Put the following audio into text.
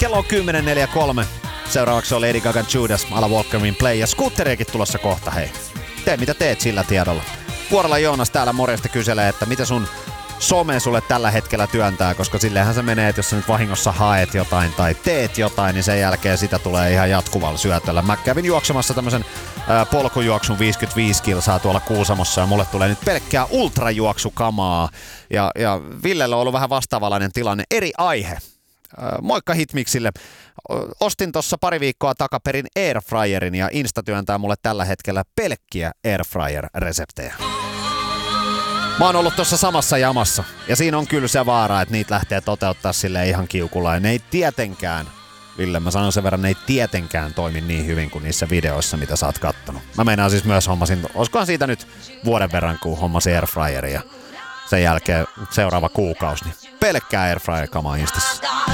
Kello on 10.43. Seuraavaksi on Lady Gaga, Judas, Ala Walkerin Play ja Scooteriakin tulossa kohta, hei. Tee mitä teet sillä tiedolla. Vuorolla Joonas täällä morjesta kyselee, että mitä sun some sulle tällä hetkellä työntää, koska silleenhän se menee, että jos sä nyt vahingossa haet jotain tai teet jotain, niin sen jälkeen sitä tulee ihan jatkuvalla syötöllä. Mä kävin juoksemassa tämmösen polkujuoksun 55 kilsaa tuolla Kuusamossa ja mulle tulee nyt pelkkää ultrajuoksukamaa. Ja Villellä on ollut vähän vastaavalainen tilanne. Eri aihe. Moikka Hitmiksille. Ostin tossa pari viikkoa takaperin airfryerin ja Insta työntää mulle tällä hetkellä pelkkiä airfryer-reseptejä. Mä oon ollut tuossa samassa jamassa ja siinä on kyllä se vaara, että niitä lähtee toteuttaa silleen ihan kiukulla. Ja ne ei tietenkään, Ville, mä sanon sen verran, ne ei tietenkään toimi niin hyvin kuin niissä videoissa, mitä sä oot kattonut. Mä meinaan siis myös hommasin, olisikohan siitä nyt vuoden verran, kun hommasin airfryerin ja sen jälkeen seuraava kuukausi, niin pelkkää airfryer-kamaa Instassa.